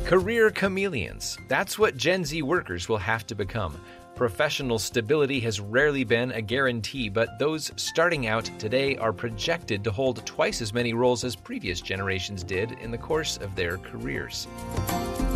Career chameleons. That's what Gen Z workers will have to become. Professional stability has rarely been a guarantee, but those starting out today are projected to hold twice as many roles as previous generations did in the course of their careers.